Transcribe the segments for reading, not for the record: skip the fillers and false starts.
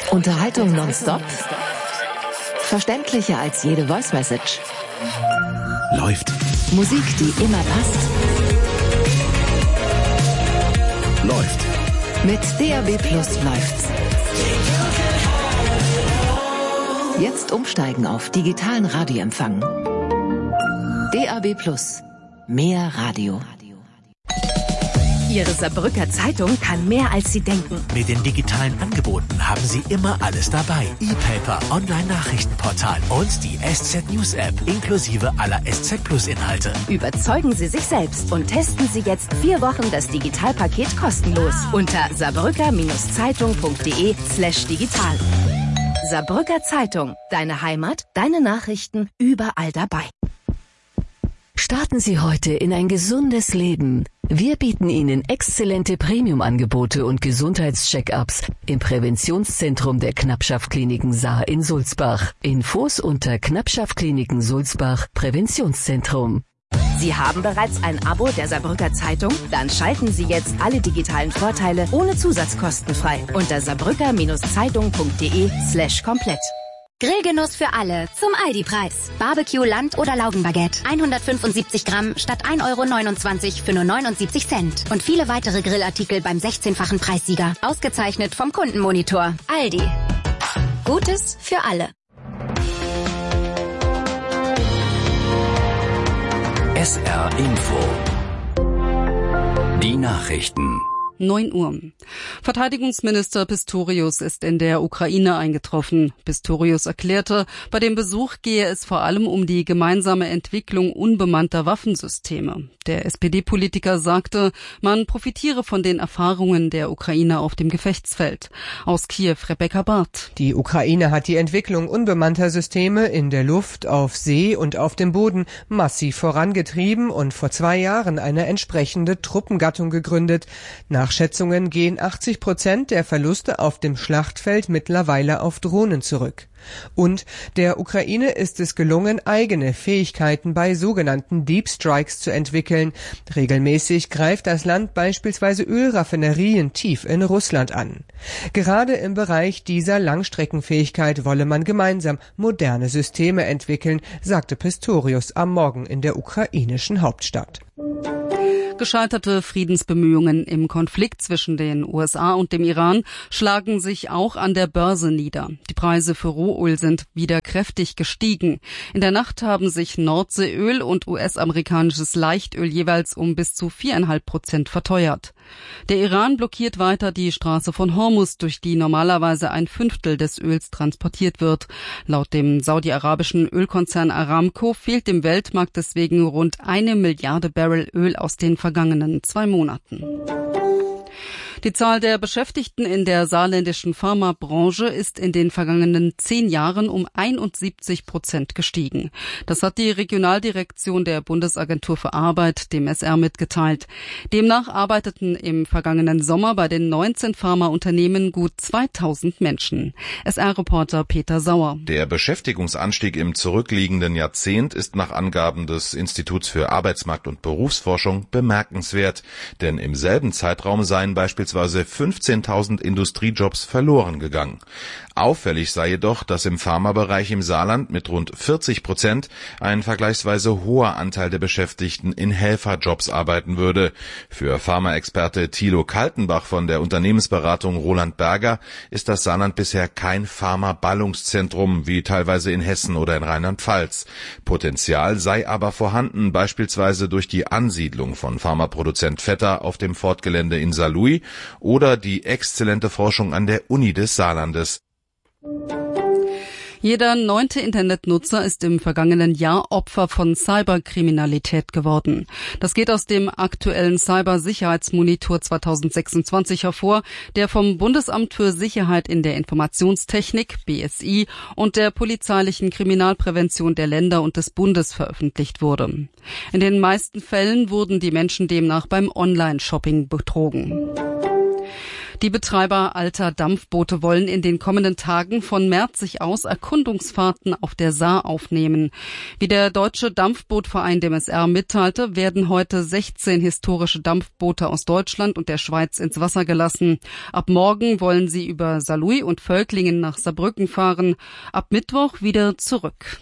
Unterhaltung nonstop? Verständlicher als jede Voice-Message? Läuft. Musik, die immer passt? Läuft. Mit DAB+ läuft's. Jetzt umsteigen auf digitalen Radioempfang. DAB+. Mehr Radio. Ihre Saarbrücker Zeitung kann mehr, als Sie denken. Mit den digitalen Angeboten haben Sie immer alles dabei. E-Paper, Online-Nachrichtenportal und die SZ News App inklusive aller SZ Plus Inhalte. Überzeugen Sie sich selbst und testen Sie jetzt 4 Wochen das Digitalpaket kostenlos unter saarbrücker-zeitung.de/digital. Saarbrücker Zeitung, deine Heimat, deine Nachrichten, überall dabei. Starten Sie heute in ein gesundes Leben. Wir bieten Ihnen exzellente Premium-Angebote und Gesundheitscheck-ups im Präventionszentrum der Knappschaft-Kliniken Saar in Sulzbach. Infos unter Knappschaft-Kliniken Sulzbach Präventionszentrum. Sie haben bereits ein Abo der Saarbrücker Zeitung? Dann schalten Sie jetzt alle digitalen Vorteile ohne Zusatzkosten frei unter saarbrücker-zeitung.de/komplett. Grillgenuss für alle zum Aldi-Preis. Barbecue, Land- oder Laugenbaguette. 175 Gramm statt 1,29 € für nur 79 Cent. Und viele weitere Grillartikel beim 16-fachen Preissieger. Ausgezeichnet vom Kundenmonitor. Aldi. Gutes für alle. SR Info. Die Nachrichten. 9 Uhr. Verteidigungsminister Pistorius ist in der Ukraine eingetroffen. Pistorius erklärte, bei dem Besuch gehe es vor allem um die gemeinsame Entwicklung unbemannter Waffensysteme. Der SPD-Politiker sagte, man profitiere von den Erfahrungen der Ukraine auf dem Gefechtsfeld. Aus Kiew Rebecca Barth. Die Ukraine hat die Entwicklung unbemannter Systeme in der Luft, auf See und auf dem Boden massiv vorangetrieben und vor 2 Jahren eine entsprechende Truppengattung gegründet. Nach Schätzungen gehen 80% der Verluste auf dem Schlachtfeld mittlerweile auf Drohnen zurück. Und der Ukraine ist es gelungen, eigene Fähigkeiten bei sogenannten Deep Strikes zu entwickeln. Regelmäßig greift das Land beispielsweise Ölraffinerien tief in Russland an. Gerade im Bereich dieser Langstreckenfähigkeit wolle man gemeinsam moderne Systeme entwickeln, sagte Pistorius am Morgen in der ukrainischen Hauptstadt. Gescheiterte Friedensbemühungen im Konflikt zwischen den USA und dem Iran schlagen sich auch an der Börse nieder. Die Preise für Rohöl sind wieder kräftig gestiegen. In der Nacht haben sich Nordseeöl und US-amerikanisches Leichtöl jeweils um bis zu 4,5% verteuert. Der Iran blockiert weiter die Straße von Hormuz, durch die normalerweise 1/5 des Öls transportiert wird. Laut dem saudi-arabischen Ölkonzern Aramco fehlt dem Weltmarkt deswegen rund 1 Milliarde Barrel Öl aus den vergangenen 2 Monaten. Die Zahl der Beschäftigten in der saarländischen Pharmabranche ist in den vergangenen 10 Jahren um 71% gestiegen. Das hat die Regionaldirektion der Bundesagentur für Arbeit dem SR mitgeteilt. Demnach arbeiteten im vergangenen Sommer bei den 19 Pharmaunternehmen gut 2000 Menschen. SR-Reporter Peter Sauer. Der Beschäftigungsanstieg im zurückliegenden Jahrzehnt ist nach Angaben des Instituts für Arbeitsmarkt- und Berufsforschung bemerkenswert. Denn im selben Zeitraum seien beispielsweise 15.000 Industriejobs verloren gegangen. Auffällig sei jedoch, dass im Pharmabereich im Saarland mit rund 40% ein vergleichsweise hoher Anteil der Beschäftigten in Helferjobs arbeiten würde. Für Pharmaexperte Thilo Kaltenbach von der Unternehmensberatung Roland Berger ist das Saarland bisher kein Pharma-Ballungszentrum, wie teilweise in Hessen oder in Rheinland-Pfalz. Potenzial sei aber vorhanden, beispielsweise durch die Ansiedlung von Pharmaproduzent Vetter auf dem Fortgelände in Saarlouis oder die exzellente Forschung an der Uni des Saarlandes. Jeder 9. Internetnutzer ist im vergangenen Jahr Opfer von Cyberkriminalität geworden. Das geht aus dem aktuellen Cybersicherheitsmonitor 2026 hervor, der vom Bundesamt für Sicherheit in der Informationstechnik, BSI, und der polizeilichen Kriminalprävention der Länder und des Bundes veröffentlicht wurde. In den meisten Fällen wurden die Menschen demnach beim Online-Shopping betrogen. Die Betreiber alter Dampfboote wollen in den kommenden Tagen von Merzig aus Erkundungsfahrten auf der Saar aufnehmen. Wie der Deutsche Dampfbootverein dem SR mitteilte, werden heute 16 historische Dampfboote aus Deutschland und der Schweiz ins Wasser gelassen. Ab morgen wollen sie über Saarlouis und Völklingen nach Saarbrücken fahren, ab Mittwoch wieder zurück.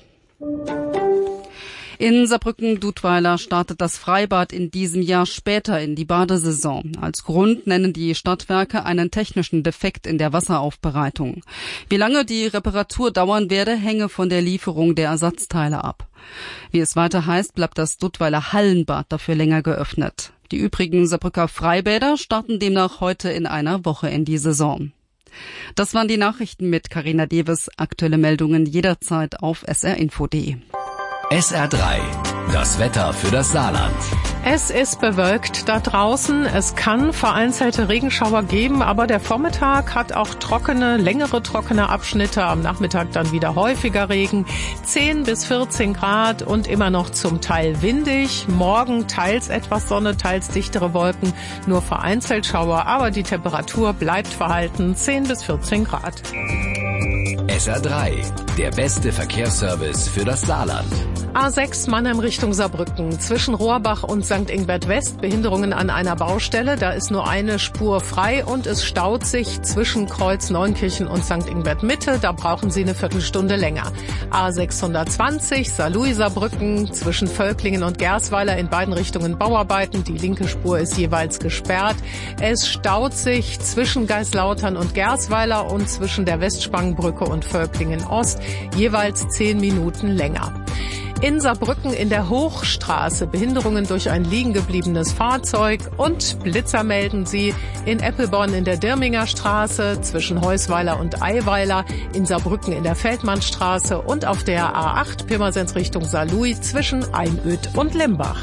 In Saarbrücken-Dudweiler startet das Freibad in diesem Jahr später in die Badesaison. Als Grund nennen die Stadtwerke einen technischen Defekt in der Wasseraufbereitung. Wie lange die Reparatur dauern werde, hänge von der Lieferung der Ersatzteile ab. Wie es weiter heißt, bleibt das Dudweiler Hallenbad dafür länger geöffnet. Die übrigen Saarbrücker Freibäder starten demnach heute in einer Woche in die Saison. Das waren die Nachrichten mit Carina Deves. Aktuelle Meldungen jederzeit auf srinfo.de. SR3, das Wetter für das Saarland. Es ist bewölkt da draußen. Es kann vereinzelte Regenschauer geben, aber der Vormittag hat auch längere trockene Abschnitte. Am Nachmittag dann wieder häufiger Regen. 10 bis 14 Grad und immer noch zum Teil windig. Morgen teils etwas Sonne, teils dichtere Wolken, nur vereinzelt Schauer, aber die Temperatur bleibt verhalten. 10 bis 14 Grad. SR3, der beste Verkehrsservice für das Saarland. A6 Mannheim Richtung Saarbrücken. Zwischen Rohrbach und St. Ingbert West Behinderungen an einer Baustelle. Da ist nur eine Spur frei und es staut sich zwischen Kreuz Neunkirchen und St. Ingbert Mitte. Da brauchen Sie eine Viertelstunde länger. A620 Saarlouis Saarbrücken. Zwischen Völklingen und Gersweiler in beiden Richtungen Bauarbeiten. Die linke Spur ist jeweils gesperrt. Es staut sich zwischen Geislautern und Gersweiler und zwischen der Westspangenbrücke und Völklingen Ost jeweils 10 Minuten länger. In Saarbrücken in der Hochstraße Behinderungen durch ein liegen gebliebenes Fahrzeug und Blitzer melden sie in Eppelborn in der Dirminger Straße, zwischen Heusweiler und Eiweiler, in Saarbrücken in der Feldmannstraße und auf der A8 Pirmasens Richtung Saarlouis zwischen Einöd und Limbach.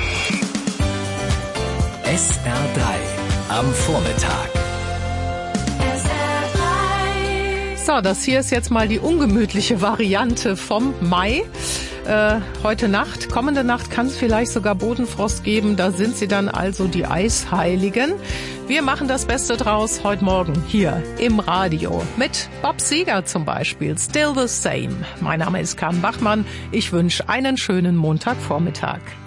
SR3 am Vormittag. So, das hier ist jetzt mal die ungemütliche Variante vom Mai. Heute Nacht, kommende Nacht kann es vielleicht sogar Bodenfrost geben. Da sind sie dann also die Eisheiligen. Wir machen das Beste draus heute Morgen hier im Radio. Mit Bob Seger zum Beispiel. Still the Same. Mein Name ist Carmen Bachmann. Ich wünsche einen schönen Montagvormittag.